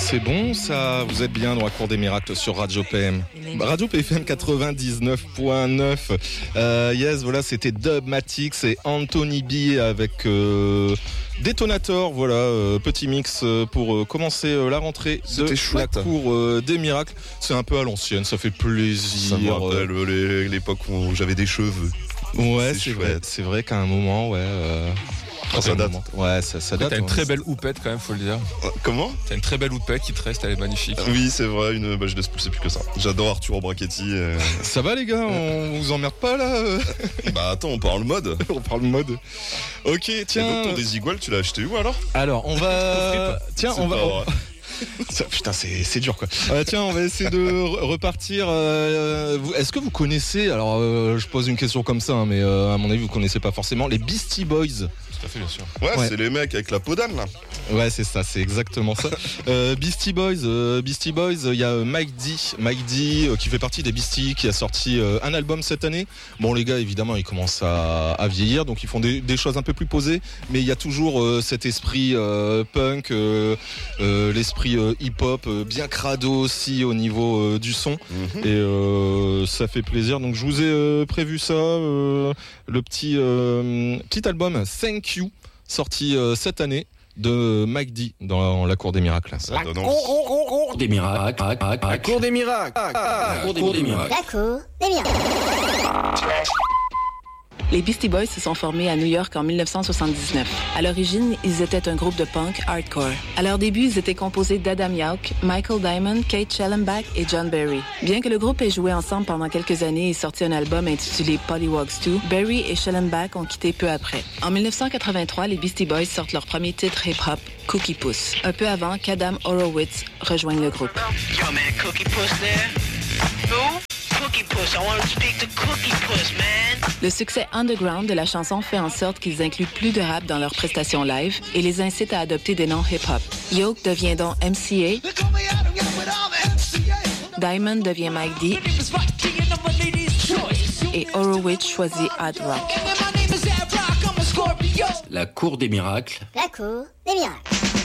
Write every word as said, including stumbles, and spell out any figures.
C'est bon, ça, vous êtes bien dans la cour des miracles sur Radio P M. Radio P F M quatre-vingt-dix-neuf point neuf. Euh, yes, voilà, c'était Dubmatix et Anthony B avec euh, Detonator. Voilà, euh, petit mix pour euh, commencer euh, la rentrée de chouette. La cour euh, des miracles. C'est un peu à l'ancienne, ça fait plaisir. Ça me rappelle euh, l'époque où j'avais des cheveux. Ouais, c'est, c'est vrai. vrai. C'est vrai qu'à un moment, ouais. Euh... Oh, ça date. Ouais, ça, ça date. T'as une ouais. très belle houppette quand même, faut le dire. Comment ? T'as une très belle houppette qui te reste, elle est magnifique. Oui, c'est vrai, une... bah, je laisse pousser plus que ça. J'adore Arturo Brachetti. Et... Ça va les gars, on vous emmerde pas là. Bah attends, on parle mode. On parle mode. Ok, tiens. Et donc ton Desigual, tu l'as acheté où alors ? Alors, on va. Tiens, C'est on va. pas vrai. Ça, putain, c'est, c'est dur quoi. Euh, tiens, on va essayer de re- repartir. Euh, vous, est-ce que vous connaissez, alors euh, je pose une question comme ça, hein, mais euh, à mon avis vous connaissez pas forcément les Beastie Boys. Tout à fait, bien sûr. Ouais, Ouais. c'est les mecs avec la peau d'âne là. Ouais, c'est ça, c'est exactement ça. Euh, Beastie Boys, euh, Beastie Boys, il y a euh, Mike D, Mike D euh, qui fait partie des Beastie, qui a sorti euh, un album cette année. Bon, les gars, évidemment, ils commencent à, à vieillir, donc ils font des, des choses un peu plus posées, mais il y a toujours euh, cet esprit euh, punk, euh, euh, l'esprit euh, hip-hop, euh, bien crado aussi au niveau euh, du son, Mm-hmm. et euh, ça fait plaisir. Donc je vous ai euh, prévu ça, euh, le petit euh, petit album Thank You, sorti euh, cette année, de Mike D dans la cour des miracles. Ça donne envie. Cour des miracles. La cour des miracles. La cour des miracles. La cour des miracles. Les Beastie Boys se sont formés à New York en dix-neuf cent soixante-dix-neuf. À l'origine, ils étaient un groupe de punk hardcore. À leur début, ils étaient composés d'Adam Yauch, Michael Diamond, Kate Schellenbach et John Berry. Bien que le groupe ait joué ensemble pendant quelques années et sorti un album intitulé Pollywogs deux, Berry et Schellenbach ont quitté peu après. En dix-neuf cent quatre-vingt-trois, les Beastie Boys sortent leur premier titre hip-hop, Cookie Puss, un peu avant qu'Adam Horowitz rejoigne le groupe. Yo, man, Cookie Puss there? Who? Cookie Puss. I want to speak to Cookie Puss, man. Le succès underground de la chanson fait en sorte qu'ils incluent plus de rap dans leurs prestations live et les incitent à adopter des noms hip-hop. Yauch devient donc M C A, Diamond devient Mike D et Horowitz choisit Hard Rock. La cour des miracles. La cour des miracles.